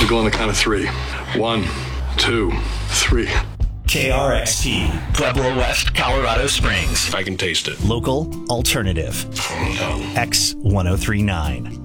We'll go on the count of three. 1, 2, 3. KRXT, Pueblo West, Colorado Springs. I can taste it. Local alternative. X1039.